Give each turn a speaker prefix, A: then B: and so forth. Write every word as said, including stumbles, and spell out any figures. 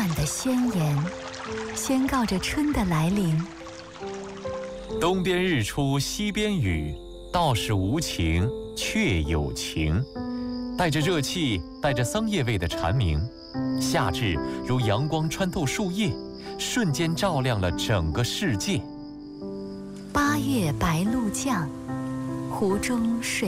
A: 的宣言，宣告着春的来临。
B: 东边日出西边雨，道是无晴却有晴。带着热气，带着桑叶味的蝉鸣，夏至如阳光穿透树叶，瞬间照亮了整个世界。
A: 八月白露降，湖中水